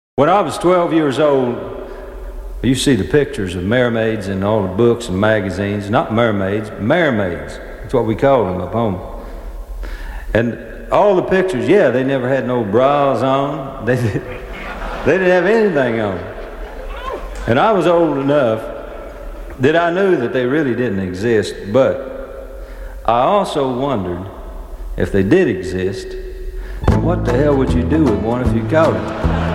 When I was 12 years old, you see the pictures of mermaids in all the books and magazines. Not mermaids, mermaids. That's what we called them up home. And all the pictures, yeah, they never had no bras on. They didn't have anything on. And I was old enough that I knew that they really didn't exist, but I also wondered if they did exist, what the hell would you do with one if you caught it?